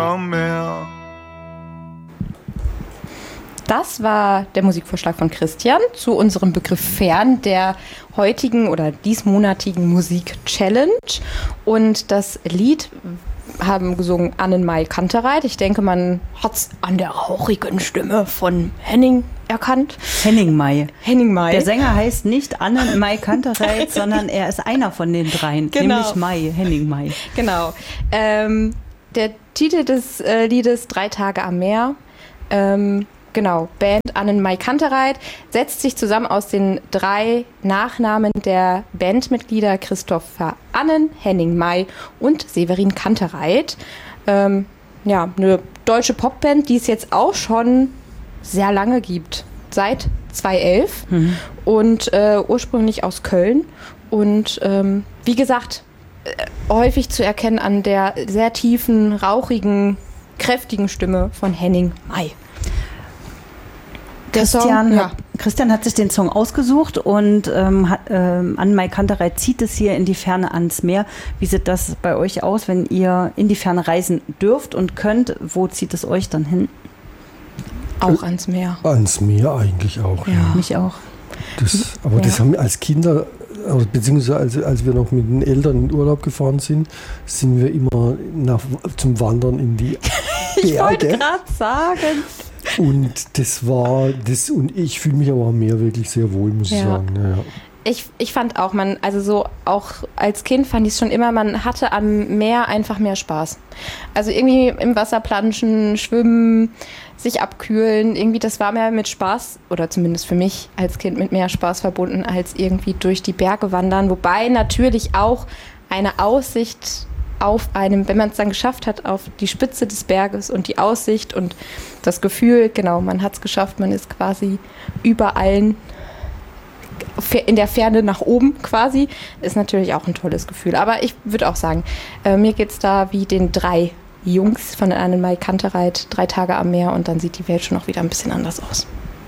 am Meer. Das war der Musikvorschlag von Christian zu unserem Begriff Fern der heutigen oder diesmonatigen Musik-Challenge. Und das Lied haben gesungen Annenmai Kantereit. Ich denke, man hat es an der rauchigen Stimme von Henning erkannt. Henning Mai. Henning Mai. Der Sänger heißt nicht Annenmai Kantereit, sondern er ist einer von den dreien, nämlich Mai, Henning Mai. Genau. Der Titel des Liedes 3 Tage am Meer. Genau, Band Annenmai Kantereit setzt sich zusammen aus den 3 Nachnamen der Bandmitglieder Christopher Annen, Henning Mai und Severin Kantereit. Eine deutsche Popband, die es jetzt auch schon sehr lange gibt, seit 2011 und ursprünglich aus Köln. Und wie gesagt, häufig zu erkennen an der sehr tiefen, rauchigen, kräftigen Stimme von Henning Mai. Christian hat sich den Song ausgesucht und Annenmai Kantereit zieht es hier in die Ferne ans Meer. Wie sieht das bei euch aus, wenn ihr in die Ferne reisen dürft und könnt? Wo zieht es euch dann hin? Auch ans Meer. Ans Meer eigentlich auch. Ja. Mich auch. Das haben wir als Kinder, beziehungsweise als wir noch mit den Eltern in Urlaub gefahren sind wir immer zum Wandern in die Berge. Ich wollte gerade sagen. Und das war das, und ich fühle mich aber am Meer wirklich sehr wohl, muss ich sagen. Ja. Ich fand auch, auch als Kind fand ich es schon immer, man hatte am Meer einfach mehr Spaß. Also irgendwie im Wasser planschen, schwimmen, sich abkühlen, irgendwie das war mehr mit Spaß, oder zumindest für mich als Kind mit mehr Spaß verbunden, als irgendwie durch die Berge wandern. Wobei natürlich auch eine Aussicht wenn man es dann geschafft hat, auf die Spitze des Berges und die Aussicht und das Gefühl, genau, man hat es geschafft, man ist quasi über allen in der Ferne nach oben quasi, ist natürlich auch ein tolles Gefühl. Aber ich würde auch sagen, mir geht es da wie den 3 Jungs von der Annenmai Kantereit, 3 Tage am Meer und dann sieht die Welt schon auch wieder ein bisschen anders aus.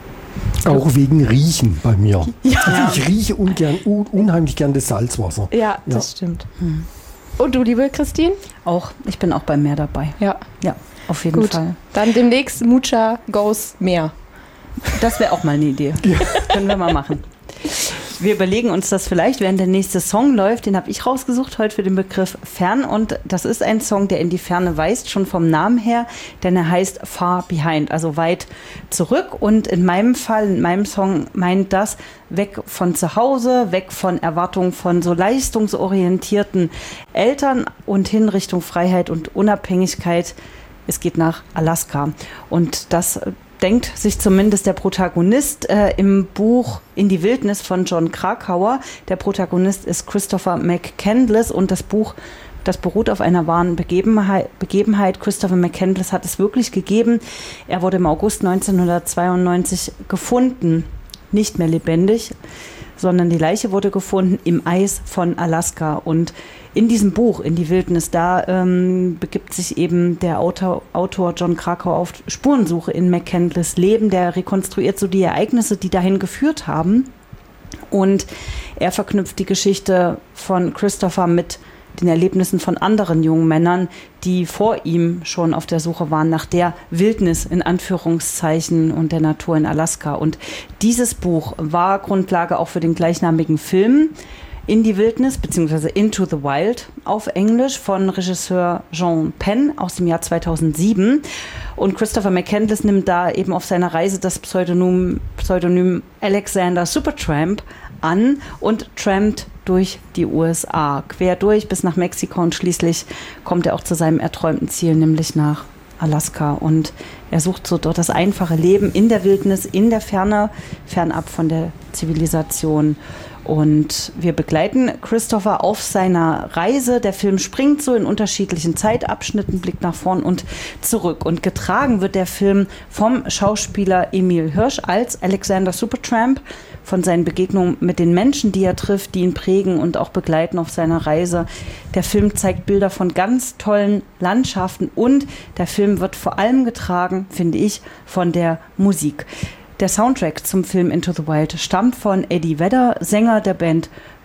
Auch wegen Riechen bei mir. Ja. Also ich rieche unheimlich gern das Salzwasser. Ja, das stimmt. Und du, liebe Christine? Auch, ich bin auch beim Meer dabei. Ja, auf jeden Fall. Dann demnächst Mucha Goes Meer. Das wäre auch mal eine Idee. Ja. Können wir mal machen. Wir überlegen uns das vielleicht, während der nächste Song läuft. Den habe ich rausgesucht heute für den Begriff Fern. Und das ist ein Song, der in die Ferne weist, schon vom Namen her. Denn er heißt Far Behind, also weit zurück. Und in meinem Fall, in meinem Song meint das weg von zu Hause, weg von Erwartungen von so leistungsorientierten Eltern und hin Richtung Freiheit und Unabhängigkeit. Es geht nach Alaska. Und das denkt sich zumindest der Protagonist im Buch In die Wildnis von Jon Krakauer. Der Protagonist ist Christopher McCandless und das Buch, das beruht auf einer wahren Begebenheit. Christopher McCandless hat es wirklich gegeben. Er wurde im August 1992 gefunden, nicht mehr lebendig, sondern die Leiche wurde gefunden im Eis von Alaska. Und in diesem Buch, In die Wildnis, da begibt sich eben der Autor Jon Krakauer auf Spurensuche in McCandless Leben. Der rekonstruiert so die Ereignisse, die dahin geführt haben. Und er verknüpft die Geschichte von Christopher mit den Erlebnissen von anderen jungen Männern, die vor ihm schon auf der Suche waren nach der Wildnis in Anführungszeichen und der Natur in Alaska. Und dieses Buch war Grundlage auch für den gleichnamigen Film In die Wildnis bzw. Into the Wild auf Englisch von Regisseur Jean Penn aus dem Jahr 2007. Und Christopher McCandless nimmt da eben auf seiner Reise das Pseudonym Alexander Supertramp an und trampt durch die USA, quer durch bis nach Mexiko und schließlich kommt er auch zu seinem erträumten Ziel, nämlich nach Alaska. Und er sucht so dort das einfache Leben in der Wildnis, in der Ferne, fernab von der Zivilisation. Und wir begleiten Christopher auf seiner Reise. Der Film springt so in unterschiedlichen Zeitabschnitten, blickt nach vorn und zurück. Und getragen wird der Film vom Schauspieler Emil Hirsch als Alexander Supertramp, von seinen Begegnungen mit den Menschen, die er trifft, die ihn prägen und auch begleiten auf seiner Reise. Der Film zeigt Bilder von ganz tollen Landschaften und der Film wird vor allem getragen, finde ich, von der Musik. Der Soundtrack zum Film Into the Wild stammt von Eddie Vedder, Sänger der Band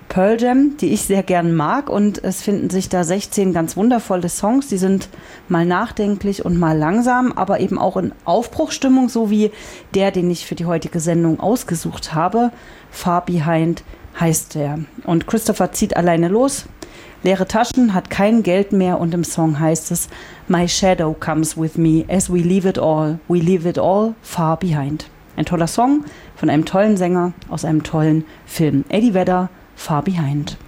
Pearl Jam, die ich sehr gern mag, und es finden sich da 16 ganz wundervolle Songs, die sind mal nachdenklich und mal langsam, aber eben auch in Aufbruchstimmung, so wie der, den ich für die heutige Sendung ausgesucht habe. Far Behind heißt der. Und Christopher zieht alleine los, leere Taschen, hat kein Geld mehr, und im Song heißt es: My shadow comes with me as we leave it all far behind. Ein toller Song von einem tollen Sänger aus einem tollen Film. Eddie Vedder, Far Behind.